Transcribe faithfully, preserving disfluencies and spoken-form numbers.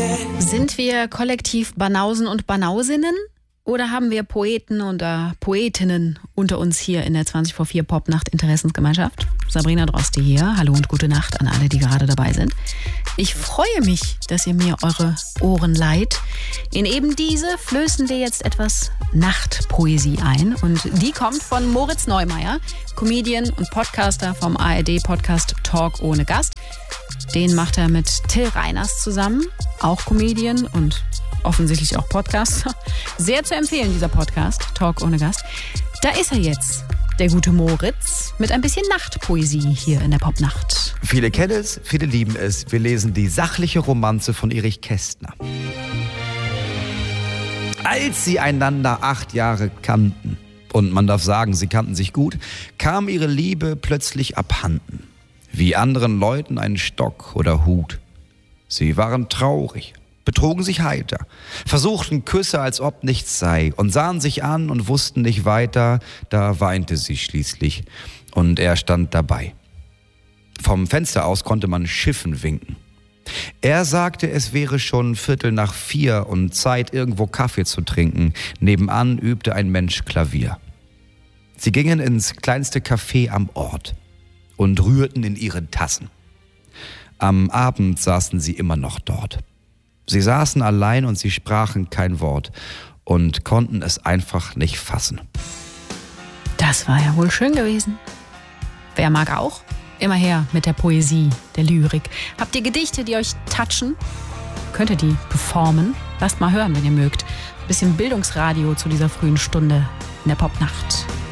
Sind wir kollektiv Banausen und Banausinnen? Oder haben wir Poeten oder Poetinnen unter uns hier in der zwanzig vor vier Popnacht Interessensgemeinschaft? Sabrina Droste hier. Hallo und gute Nacht an alle, die gerade dabei sind. Ich freue mich, dass ihr mir eure Ohren leiht. In eben diese flößen wir jetzt etwas Nachtpoesie ein. Und die kommt von Moritz Neumeier, Comedian und Podcaster vom A R D-Podcast Talk ohne Gast. Den macht er mit Till Reiners zusammen, auch Comedian und offensichtlich auch Podcaster. Sehr zu empfehlen, dieser Podcast, Talk ohne Gast. Da ist er jetzt, der gute Moritz, mit ein bisschen Nachtpoesie hier in der Popnacht. Viele kennen es, viele lieben es. Wir lesen die sachliche Romanze von Erich Kästner. Als sie einander acht Jahre kannten, und man darf sagen, sie kannten sich gut, kam ihre Liebe plötzlich abhanden. Wie anderen Leuten ein Stock oder Hut. Sie waren traurig, betrogen sich heiter, versuchten Küsse, als ob nichts sei, und sahen sich an und wussten nicht weiter, da weinte sie schließlich, und er stand dabei. Vom Fenster aus konnte man Schiffen winken. Er sagte, es wäre schon Viertel nach vier und Zeit, irgendwo Kaffee zu trinken. Nebenan übte ein Mensch Klavier. Sie gingen ins kleinste Café am Ort und rührten in ihren Tassen. Am Abend saßen sie immer noch dort. Sie saßen allein und sie sprachen kein Wort und konnten es einfach nicht fassen. Das war ja wohl schön gewesen. Wer mag auch? Immer her mit der Poesie, der Lyrik. Habt ihr Gedichte, die euch touchen? Könnt ihr die performen? Lasst mal hören, wenn ihr mögt. Ein bisschen Bildungsradio zu dieser frühen Stunde in der Popnacht.